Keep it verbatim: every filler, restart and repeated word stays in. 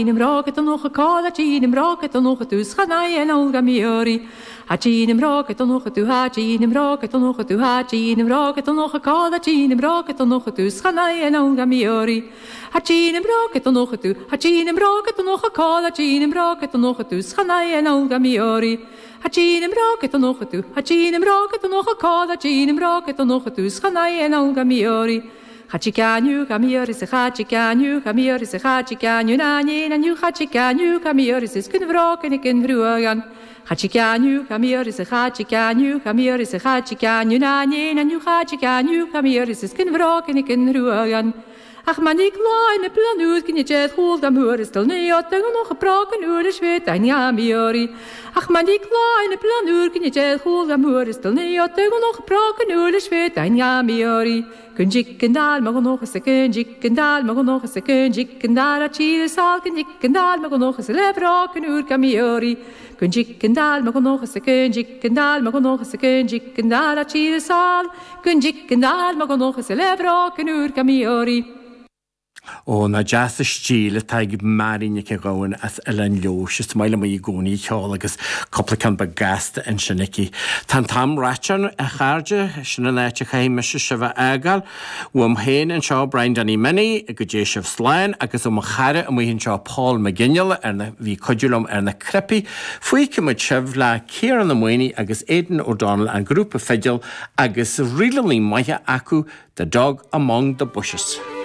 Im rocket nog een college, im rocket nog het us ganai en olga miori. Hachin im rocket nog het u hachin im rocket nog het u hachin im rocket nog een college, im rocket nog het us ganai en olga miori. Hachin im rocket nog het u hachin im rocket nog een college, im rocket nog het us ganai en olga miori. Hachin im rocket nog het u hachin im rocket nog een college, im rocket nog het us ganai en olga miori. Hachikanyu kamiori se hachikanyu kamiori se hachikanyu nani nanyu hachikanyu kamiori se kun vroken ik in vroegan. Hachikanyu kamiori se hachikanyu kamiori se hachikanyu nani nanyu hachikanyu kamiori se kun vroken ik in vroegan. Ach man ik kleine planuut kin je jet goed am hoor stel nee от tegen nog gepraken uur de zweet en ja miori. Ach man ik kleine planuut kin je jet goed am hoor stel nee от tegen nog gepraken uur de zweet en ja miori. Kun jikendal mag nog eens kun jikendal mag nog eens kun jikendal achile sal kun jikendal mag nog eens levraken uur kamiori. Kun jikendal mag nog eens kun jikendal mag nog eens kun jikendal achile sal kun jikendal mag nog eens levraken uur kamiori. ó na jazz stíle taig maríine ce gáin as Ellen Leos is meile mai gcónaí ceáil agus coplacan ba gasta an sinnici. Tá tam rátean a cháde sinna leite chéime se se bheith agal uam héin an seo Brian Danny Minnie a go dé sibh sláin agus ó chare a muhinn seo Paul McGinnill ar na bhí codúlam ar na crepi faoi cumid sibh le Ciaran na Mooney agus Aidan O'Donnell an grúpa feideal agus rilalí maithe acu The Dog Among the Bushes.